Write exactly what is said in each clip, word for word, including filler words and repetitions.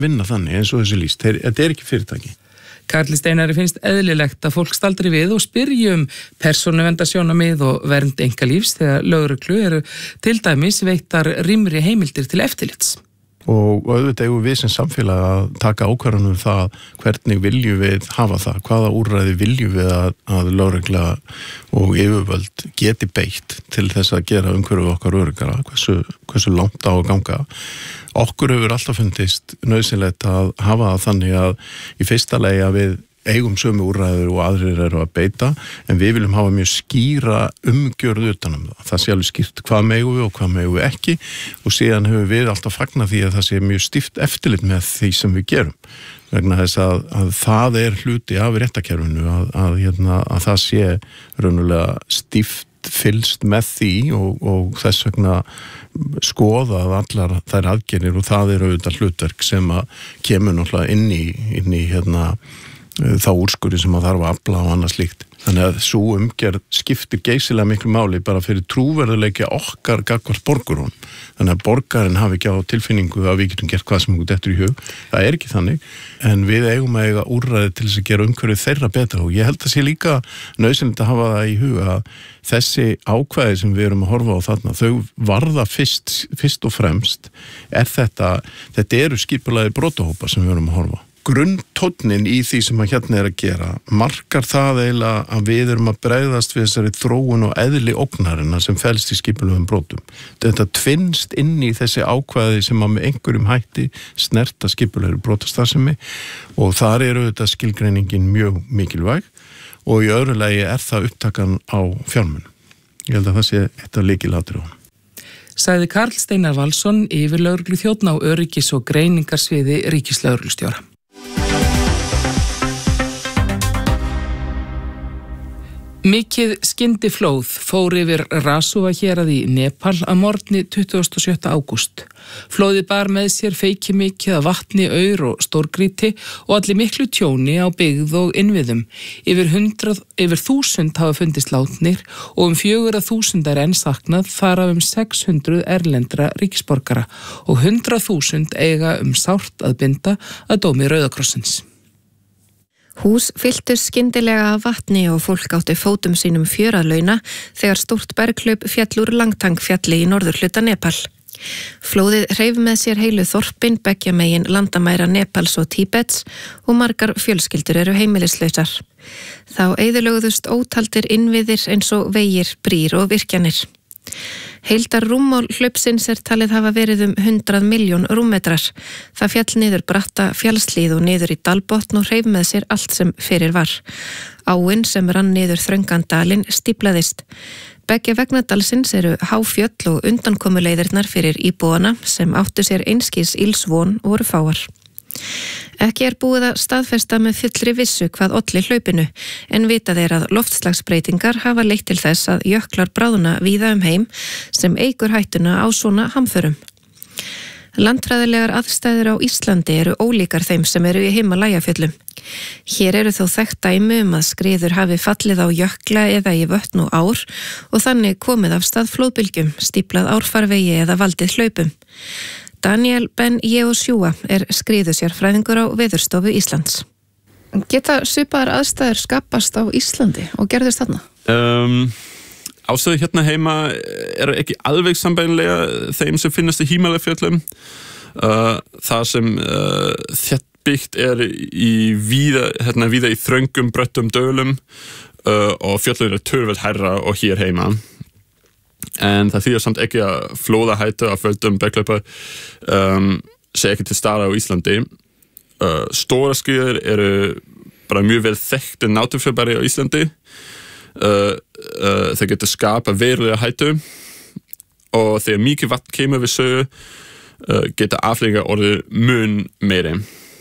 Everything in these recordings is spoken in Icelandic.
vinna þannig eins og þessu lýst. Þetta er ekki fyrirtæki. Karli Steinari finnst eðlilegt að fólk staldri við og spyrji um persónuverndarsjónarmið og vernd einkalífs þegar lögreglu eru til dæmis veittar rýmri heimildir til eftirlits. Og auðvitað eigum við sem samfélag að taka ákvarðanum það hvernig viljum við hafa það, hvaða úrræði viljum við að, að lögregla og yfirvöld geti beitt til þess að gera umhverfið okkar öruggara, hversu, hversu langt á að ganga. Okkur hefur alltaf fundist nauðsynlegt að hafa það þannig að í fyrsta lagi að við eigum sömu úrræður og aðrir eru að beita, en við viljum hafa mjög skýra umgjörð utanum það. Það sé alveg skýrt hvað megum við og hvað megum við ekki, og síðan hefur við alltaf fagnað því að það sé mjög stíft eftirlit með því sem við gerum. Vegna þess að, að það er hluti af réttarkerfinu, að, að, hérna, að það sé raunverulega stíft fylgst með því og, og þess vegna skoða að allar þær aðgerðir, og það er auðvitað hlutverk sem að kemur náttúrulega inn í, inn í hérna, þá úrskurði sem að þarf að afla og annað slíkt. Þannig að svo umgerð skiptir geysilega miklu máli bara fyrir trúverðuleiki okkar gagnvart borgurum. Þannig að borgarinn hafi ekki á tilfinningu að við getum gert hvað sem okkur dettur í hug. Það er ekki þannig, en við eigum að eiga úrræði til þess að gera umhverfið þeirra betra, og ég held að sé líka nauðsynlegt að hafa það í huga að þessi ákvæði sem við erum að horfa á þarna, þau varða fyrst, fyrst og fremst er þetta, þetta eru skipulagðir brotahópar sem við erum að horfa á. Grunntónnin í því sem að hérna er að gera markar það eiginlega að við erum að bregðast við þessari þróun og eðli ógnarina sem felst í skipulögum brotum. Þetta tvinnst inn í þessi ákvæði sem að með einhverjum hætti snerta skipulögur brotastarfsemi, og þar eru þetta skilgreiningin mjög mikilvæg, og í öðru lagi er það upptakan á fjármunum. Ég held að það sé eitt af lykilatriðum. Sagði Karl Steinar Valsson, yfirlögregluþjónn á öryggis- og greiningarsviði ríkislögreglustjóra. Mikið skyndiflóð fór yfir Rasuva hérað í Nepal að morgni tuttugasta og sjötta ágúst. Flóðið bar með sér feikimikið af vatni, aur og stórgrýti og allir miklu tjóni á byggð og innviðum. Yfir, hundrað, yfir þúsund hafa fundist látnir og um fjögur að þúsund er enn saknað, þar af um sex hundruð erlendra ríkisborgara, og hundrað þúsund eiga um sárt að binda að dómi Rauðakrossins. Hús fylltust skyndilega af vatni og fólk átti fótum sínum fjöralauna þegar stórt berghlaup féll úr Langtang-fjalli í norðurhluta Nepal. Flóðið hreif með sér heilu þorpin beggja megin landamæra Nepals og Tíbets og margar fjölskyldur eru heimilislausar. Þá eyðilögðust ótaldir innviðir eins og vegir, brýr og virkjanir. Heildar rúmmál hlaupsins er talið hafa verið um hundrað milljón rúmmetrar. Það fjall niður bratta fjallslíð og niður í dalbotn og hreif með sér allt sem fyrir var. Áin sem rann niður þröngan dalinn stíflaðist. Beggja vegna dalsins eru háfjöll og undankomuleiðirnar fyrir íbúana sem áttu sér einskis ilsvon og voru fáar. Ekki er búið að staðfesta með fullri vissu hvað olli hlaupinu, en vitað er að loftslagsbreytingar hafa leitt til þess að jöklar bráðna víða um heim sem eykur hættuna á svona hamförum. Landfræðilegar aðstæður á Íslandi eru ólíkar þeim sem eru í Himalajafjöllum. Hér eru þó þekkt dæmi um að skriður hafi fallið á jökla eða í vötn og ár og þannig komið af stað flóðbylgjum, stíplað árfarvegi eða valdið hlaupum. Daniel Ben Yehoshua er skriðusjárfræðingur á Veðurstofu Íslands. Geta svipaðar aðstæður skapast á Íslandi og gerðist þarna? Um, Ástæður hérna heima eru ekki alveg sambærilega þeim sem finnast í Himalajafjöllum. Uh, það sem uh, þéttbyggt er í víða, hérna, víða í þröngum, bröttum dölum uh, og fjöllin er töluvert hærra og hér heima. En það þýðir samt ekki að flóðahættu af völdum berghlaupa um, sé ekki til staðar á Íslandi. Uh, stóra skriður eru bara mjög vel þekkti náttúrufyrirbæri á Íslandi. Uh, uh, þeir geta skapa verulega hættu og þegar mikið vatn kemur við sögu uh, geta afleiðingar orðið mun meiri.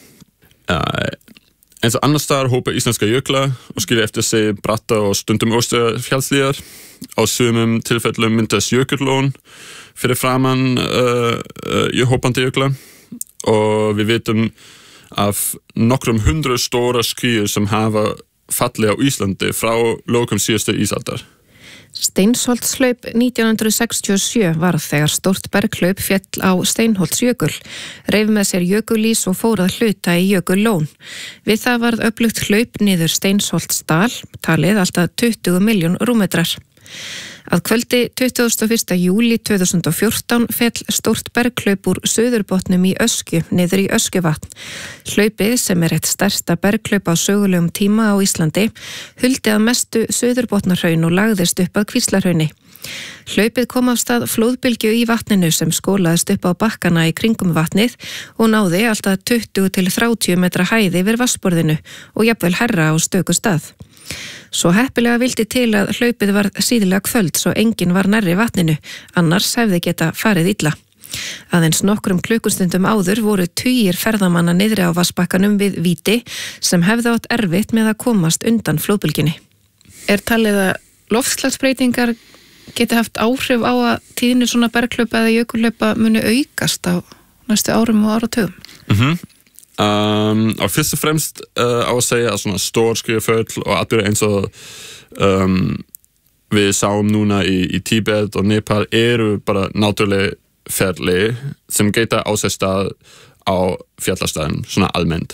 Uh, eins og annars staðar hópa íslenska jökla og skilja eftir sig bratta og stundum óstöða fjallslíðar. Á sumum tilfellum myndast jökullón fyrir framan uh, uh, hópandi jökla og við vitum af nokkrum hundruð stóra skriður sem hafa fallið á Íslandi frá lokum síðustu ísaldar. Steinsholtshlaup nítján hundruð sextíu og sjö varð þegar stórt berghlaup féll á Steinholtsjökul, reif með sér jökulís og fór að hluta í jökullón. Við það varð öflugt hlaup niður Steinsholtsdal, talið alltaf tuttugu milljón rúmmetrar. Að kvöldi tuttugasta og fyrsta júlí tvö þúsund og fjórtán féll stórt berghlaup úr suðurbotnum í Öskju niður í Öskjuvatn. Hlaupið, sem er eitt stærsta berghlaup á sögulegum tíma á Íslandi, huldi að mestu suðurbotnarhraun og lagðist upp að Kvíslarhrauni. Hlaupið kom af stað flóðbylgju í vatninu sem skólaðist upp á bakkana í kringum vatnið og náði alltaf tuttugu til þrjátíu metra hæð yfir vatnsborðinu og jafnvel hærra á stöku stað. Svo heppilega vildi til að hlaupið var síðlega kvöld svo enginn var nærri vatninu, annars hefði geta farið illa. Aðeins nokkrum klukkustundum áður voru tugir ferðamanna niðri á vatnsbakkanum við Víti sem hefði átt erfitt með að komast undan flóðbylgjunni. Er talið að loftslagsbreytingar geti haft áhrif á að tíðni svona berghlaupa eða jökulhlaupa muni aukast á næstu árum og áratugum? Mhm. Um, og fyrst og fremst uh, á að segja að svona stór skriðuföll og atbyrði eins og um, við sáum núna í, í Tíbet og Nepal eru bara náttúrulega ferli sem geta á sér stað á fjallastæðum, svona almennt.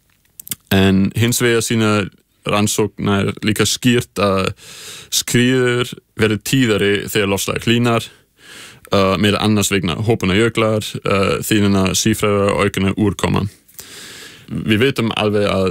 En hins vegar sína rannsóknar líka skýrt að skriður verður tíðari þegar loftslagið hlýnar, uh, með annars vegna hópuna jöklar, uh, þínuna sífræðar og aukna úrkoma. Við veitum alveg að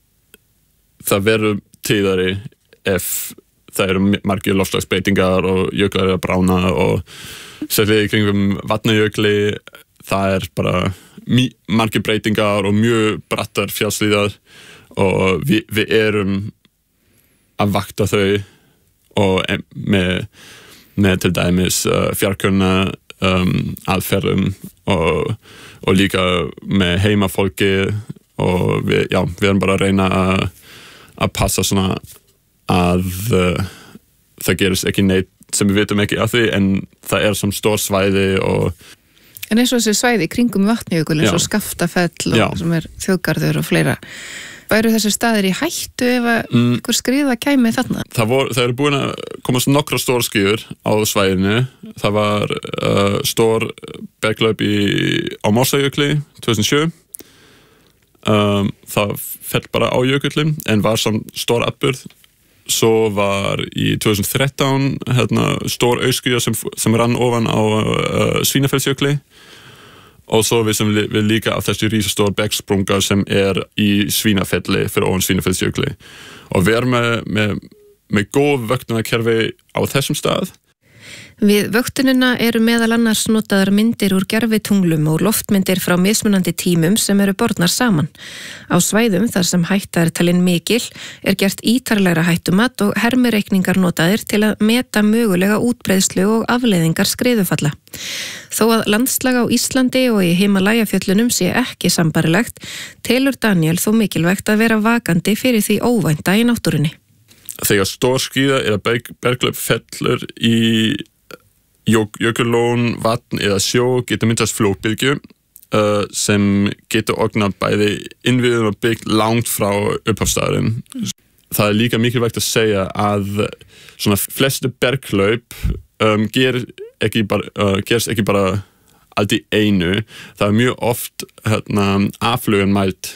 það verður tíðari ef það eru margir loftslagsbreytingar og jöklar eru að brána og sérlega í kringum vatnajökli það er bara margir breytingar og mjög brattar fjallshlíðar og við, við erum að vakta þau og með, með til dæmis uh, fjarkunna um, aðferðum og, og líka með heimafólki og við, já, við erum bara að reyna að, að passa svona að uh, það gerist ekki neitt sem við veitum ekki af því en það er sem stór svæði og En eins og þessi svæði kringum vatnajökul eins og Skaftafell og Já. sem er þjóðgarður og fleira væru þessi staðir í hættu ef að mm. einhver skriða kæmi þarna? Það, vor, það eru búin að komast nokkra stór skýður á svæðinu. Það var uh, stór berghlaup á Mossajökli tvö þúsund og sjö. Um, það fell bara á jökullin en var som stór atburð. Svo var í tvö þúsund og þrettán hérna, stór auskýja sem, sem rann ofan á uh, Svínafellsjökli. Og så visum við líka af þessi rísastór bergsprunga sem er í Svínafelli fyrir ofan Svínafellsjökli. Og við erum með, með, með góð vöktunarkerfi á þessum stað. Við vöktunina eru meðal annars notaðar myndir úr gervitunglum og loftmyndir frá mismunandi tímum sem eru bornar saman. Á svæðum þar sem hætta er talin mikil er gert ítarlegra hættumat og hermireikningar notaðir til að meta mögulega útbreiðslu og afleiðingar skriðufalla. Þó að landslag á Íslandi og í Himalajafjöllunum sé ekki sambarilegt, telur Daniel þó mikilvægt að vera vakandi fyrir því óvænta í náttúrunni. Þegar stór skíða eða berg, berglöp fellur í jökullón, vatn eða sjó getur myndast flóðbylgju uh, sem getur ógnað bæði innviðum og byggt langt frá upphafsstaðurinn. Það er líka mikilvægt að segja að svona flestu berglöp um, ger ekki bara, uh, gerst ekki bara allt í einu. Það er mjög oft hérna, afflugan mælt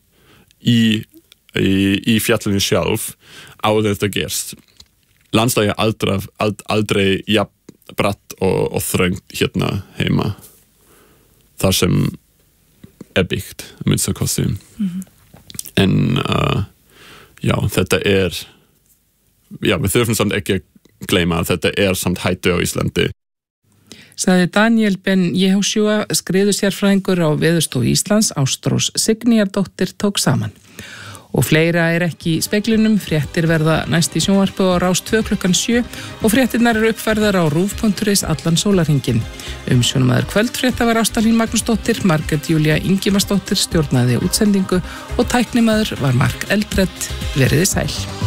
í, í, í fjallinu sjálf áður þetta gerst. Landslagið er aldrei, aldrei jafn bratt og, og þröngt hérna heima þar sem er byggt að minnsta kosti. Mm-hmm. En uh, já, þetta er já, við þurfum samt ekki að gleyma að þetta er samt hættu á Íslandi. Sagði Daniel Ben Jehoshua, skriðusérfræðingur á Veðurstofu Íslands, Ástrós Signýjardóttir tók saman. Og fleira er ekki í speglinum, fréttir verða næst í sjónvarpi á Rás tvö klukkan sjö og fréttirnar eru uppfærðar á rúv punktur is allan sólarhringinn. Umsjónamaður kvöldfrétta var Ásta Hlín Magnúsdóttir, Margrét Júlía Ingimarsdóttir stjórnaði útsendingu og tæknimaður var Mark Eldred. Veriði sæl.